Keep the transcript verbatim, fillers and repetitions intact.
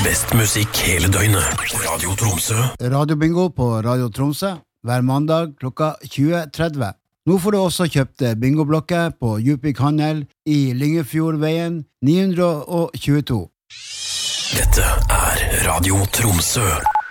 Best musikk hele døgnet. Radio Tromsø. Radio Bingo på Radio Tromsø hver mandag klokka tjue tretti. Nå får du også kjøpt bingoblokker på Djupvik Handel i Lyngefjordveien ni hundre tjueto. Dette er Radio Tromsø.